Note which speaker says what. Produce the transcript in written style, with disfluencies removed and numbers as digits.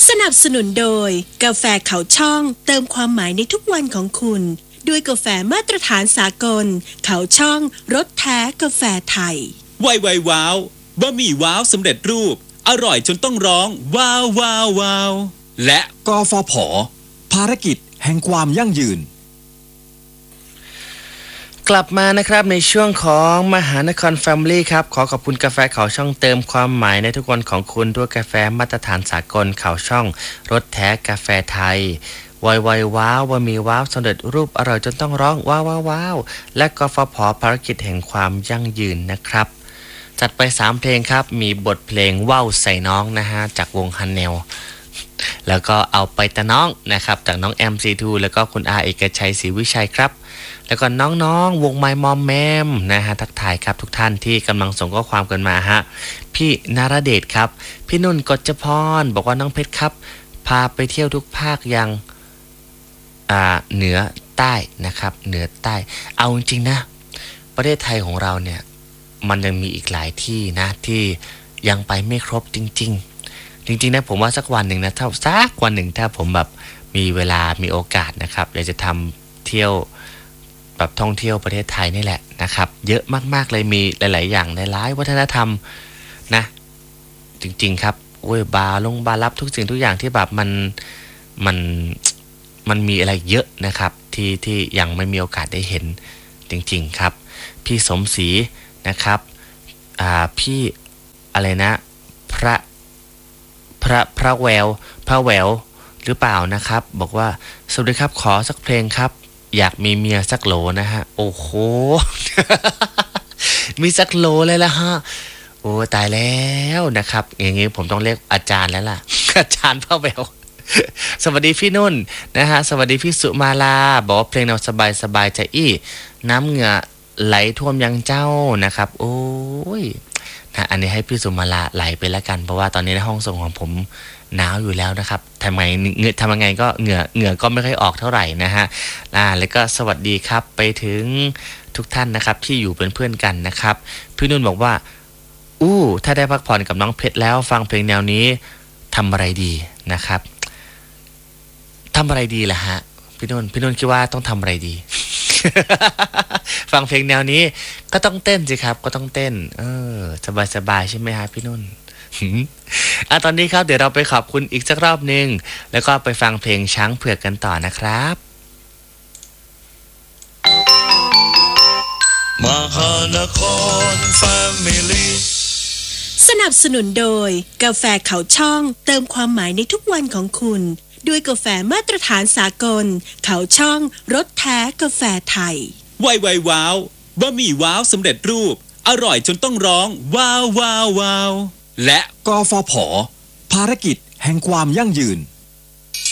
Speaker 1: สนับสนุนโดยกาแฟเขาช่องเติมความหมายในทุกวันของคุณด้วยกาแฟมาตรฐานสากลเขาช่องรสแท้กาแฟไทย
Speaker 2: ไวว้าวบะหมี่ว้าวสำเร็จรูปอร่อยจนต้องร้องว้าวว้าวว้าวและ
Speaker 3: กฟผ.ภารกิจแห่งความยั่งยืน
Speaker 4: กลับมานะครับในช่วงของมหานครแฟมิลี่ครับขอขอบคุณกาแฟเขาช่องเติมความหมายในทุกวันของคุณด้วยกาแฟมาตรฐานสากลเขาช่องรสแท้กาแฟไทยไวว้าวบะหมี่ว้าวสำเร็จรูปอร่อยจนต้องร้องว้าวว้าวว้าวและกฟผ.ภารกิจแห่งความยั่งยืนนะครับจัดไป3เพลงครับมีบทเพลงว่าวใส่น้องนะฮะจากวงฮันเนลแล้วก็เอาไปแต่น้องนะครับจากน้อง MC2 แล้วก็คุณอาเอกชัยศรีวิชัยครับแล้วก็น้องๆวงไมมอมแมมนะฮะทักทายครับทุกท่านที่กำลังส่งข้อความกันมาฮะพี่นรเดชครับพี่นุ่นกฎจพรบอกว่าน้องเพชรครับพาไปเที่ยวทุกภาคยังเหนือใต้นะครับเหนือใต้เอาจริงๆนะประเทศไทยของเราเนี่ยมันยังมีอีกหลายที่นะที่ยังไปไม่ครบจริงๆนะผมว่าสักวันหนึ่งนะถ้าผมแบบมีเวลามีโอกาสนะครับอยากจะทำเที่ยวแบบท่องเที่ยวประเทศไทยนี่แหละนะครับเยอะมากๆเลยมีหลายๆอย่างหลายๆวัฒนธรรมนะจริงๆครับโอ้ยบารับทุกสิ่งทุกอย่างที่แบบมันมีอะไรเยอะนะครับที่ยังไม่มีโอกาสได้เห็นจริงๆครับพี่สมศรีนะครับพี่อะไรนะพระแววหรือเปล่านะครับบอกว่าสวัสดีครับขอสักเพลงครับอยากมีเมียสักโหลนะฮะโอ้โห มีสักโหลเลยละฮะโอ้ตายแล้วนะครับอย่างงี้ผมต้องเรียกอาจารย์แล้วล่ะ อาจารย์พระแวว สวัสดีพี่นุ่นนะฮะสวัสดีพี่สุมาลาบอกว่าเพลงแนวสบายใจอี้น้ำเหงื่อไหลท่วมยังเจ้านะครับโอ้ยนะอันนี้ให้พี่สุมาลาไหลไปแล้วกันเพราะว่าตอนนี้ในห้องส่งของผมหนาวอยู่แล้วนะครับทำยังไงก็เหงื่อก็ไม่ค่อยออกเท่าไหร่นะฮะแล้วก็สวัสดีครับไปถึงทุกท่านนะครับที่อยู่เป็นเพื่อนกันนะครับพี่นุ่นบอกว่าถ้าได้พักผ่อนกับน้องเพชรแล้วฟังเพลงแนวนี้ทำอะไรดีนะครับทำอะไรดีล่ะฮะพี่นุ่นคิดว่าต้องทำอะไรดี ฟังเพลงแนวนี้ก็ต้องเต้นสิครับก็ต้องเต้นสบายใช่ไหมฮะพี่นุ่น ตอนนี้ครับเดี๋ยวเราไปขอบคุณอีกสักรอบนึงแล้วก็ไปฟังเพลงช้างเผือกกันต่อนะครับ
Speaker 5: มหานครแฟมิลี่
Speaker 1: สนับสนุนโดยกาแฟเขาช่องเติมความหมายในทุกวันของคุณด้วยกาแฟมาตรฐานสากลเขาช่องรสแท้กาแฟไทย
Speaker 2: ไวว้าวบะหมี่ว้าวสำเร็จรูปอร่อยจนต้องร้องว้าวว้าวว้าวและ
Speaker 3: กฟผ.ภารกิจแห่งความยั่งยืน